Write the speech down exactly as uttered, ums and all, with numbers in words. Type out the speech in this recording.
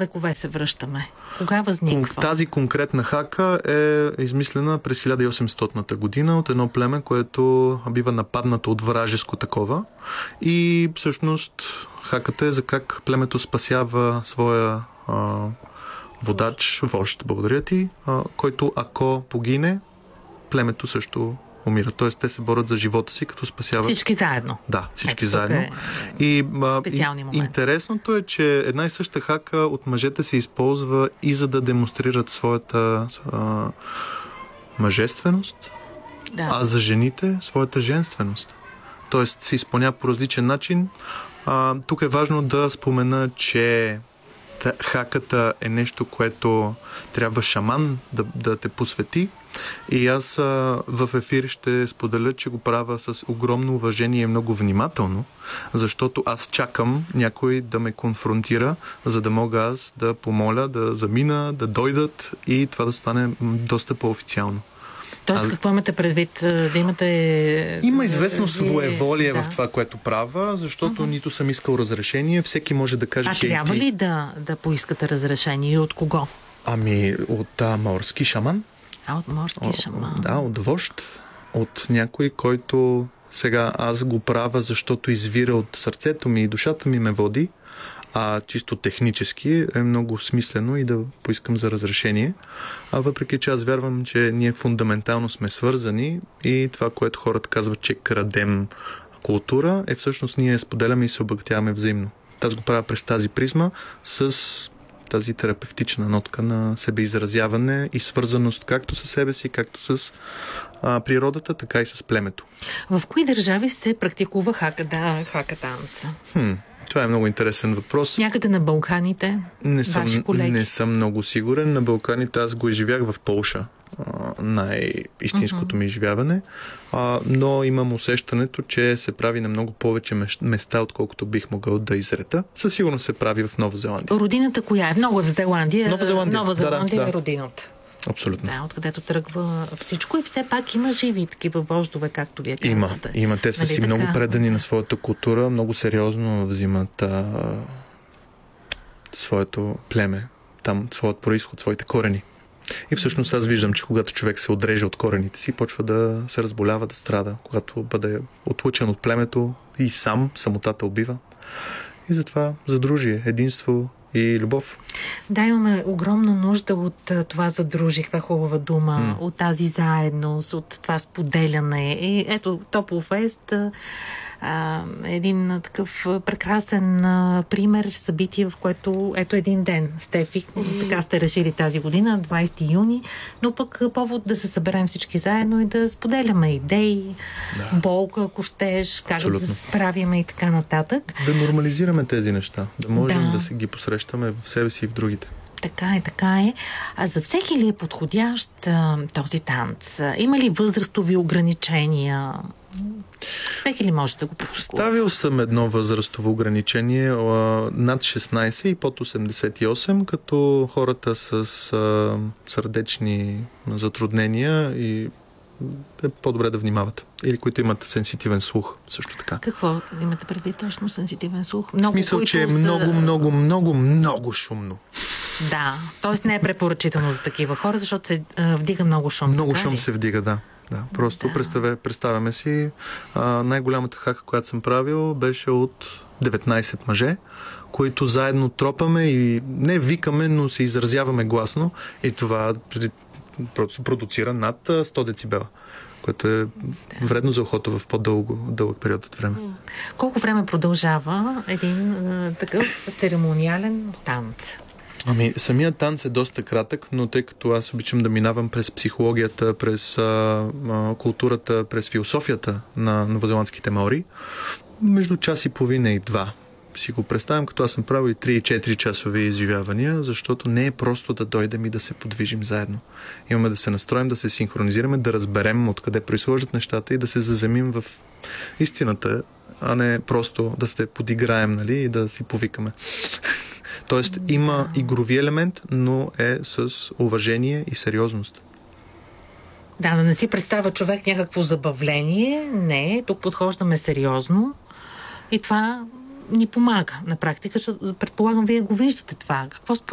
векове се връщаме? Кога възниква? Тази конкретна хака е измислена през хиляда и осемстотната година от едно племе, което бива нападнато от вражеско такова. И всъщност хаката е за как племето спасява своя а, водач, вожд, благодаря ти, а, който ако погине, племето също умират. Тоест, те се борят за живота си, като спасяват... Всички заедно. Да, всички Ето, заедно. Е и, а, и интересното е, че една и съща хака от мъжете се използва и за да демонстрират своята а, мъжественост, да. а за жените своята женственост. Тоест, се изпълнява по различен начин. А, тук е важно да спомена, че хаката е нещо, което трябва шаман да, да те посвети. И аз а, в ефир ще споделя, че го правя с огромно уважение и много внимателно, защото аз чакам някой да ме конфронтира, за да мога аз да помоля, да замина, да дойдат и това да стане доста по-официално. Тоест, а... какво имате предвид? Да имате... Има известно своеволие да. в това, което правя, защото uh-huh. нито съм искал разрешение. Всеки може да каже... А трябва ли да, да поискате разрешение и от кого? Ами, от а, морски шаман. А, от морски О, шаман. Да, от вожд. От някой, който сега аз го правя, защото извира от сърцето ми и душата ми ме води, а чисто технически е много смислено и да поискам за разрешение. А въпреки че аз вярвам, че ние фундаментално сме свързани и това, което хората казват, че крадем култура, е всъщност ние споделяме и се обогатяваме взаимно. Аз го правя през тази призма с тази терапевтична нотка на себеизразяване и свързаност както със себе си, както с а, природата, така и с племето. В кои държави се практикува хака, да, хака танца? Хм, това е много интересен въпрос. Някъде на Балканите? Не съм, не съм много сигурен. На Балканите аз го изживях в Полша. Най-истинското ми изживяване. А, но имам усещането, че се прави на много повече места, отколкото бих могъл да изрета. Със сигурност се прави в Нова Зеландия. Родината коя е? Много е в Зеландия. Нова Зеландия, Нова Зеландия да, да. е родината. Абсолютно. Да, откъдето тръгва всичко и все пак има живи такива вождове, както вие казвате. Има, има. Те са нали си така? много предани на своята култура, много сериозно взимат а, своето племе, там своят произход, своите корени. И всъщност аз виждам, че когато човек се отреже от корените си, почва да се разболява, да страда. Когато бъде отлучен от племето и сам, самотата убива. И затова задружие, единство и любов. Да, имаме огромна нужда от това задружие, каква хубава дума, mm. от тази заедност, от това споделяне. И ето, Топлофест а, един такъв прекрасен а, пример, събитие, в което ето един ден, Стефи, така сте решили тази година, двайсети юни, но пък повод да се съберем всички заедно и да споделяме идеи, да. болка, ако щеш, как Абсолютно. да се справяме и така нататък. Да нормализираме тези неща, да можем да, да се ги посрещаме в себе си и в другите. Така е, така е. А за всеки ли е подходящ а, този танц? Има ли възрастови ограничения? Всеки ли може да го практикува? Ставил съм едно възрастово ограничение а, над шестнайсет и под осемдесет и осем, като хората с а, сърдечни затруднения и е по-добре да внимават. Или които имат сенситивен слух, също така. Какво имате предвид точно сенситивен слух? Много, в смисъл, че е много, са... много, много, много шумно. Да, т.е. не е препоръчително за такива хора, защото се а, вдига много шум. Много шум ли? се вдига, да. да. Просто да. Представя, представяме си, а, най-голямата хака, която съм правил, беше от деветнайсет мъже, които заедно тропаме и не викаме, но се изразяваме гласно и това просто продуцира над сто децибела, което е вредно за ухото в по-дълго дълъг период от време. Колко време продължава един а, такъв церемониален танц? Ами, самият танц е доста кратък, но тъй като аз обичам да минавам през психологията, през а, а, културата, през философията на новозеландските маори, между час и половина и два си го представям, като аз съм правил и три-четири часови изживявания, защото не е просто да дойдем и да се подвижим заедно. Имаме да се настроим, да се синхронизираме, да разберем откъде произхождат нещата и да се заземим в истината, а не просто да се подиграем, нали, и да си повикаме. Тоест има игрови елемент, но е с уважение и сериозност. Да, да не си представя човек някакво забавление. Не, тук подхождаме сериозно и това ни помага на практика, защото предполагам, вие го виждате това. Какво